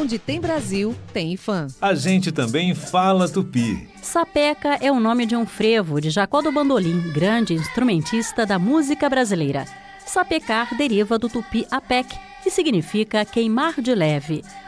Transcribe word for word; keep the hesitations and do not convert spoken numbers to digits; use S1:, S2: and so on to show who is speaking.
S1: Onde tem Brasil, tem fã.
S2: A gente também fala tupi.
S3: Sapeca é o nome de um frevo de Jacó do Bandolim, grande instrumentista da música brasileira. Sapecar deriva do tupi apec, que significa queimar de leve.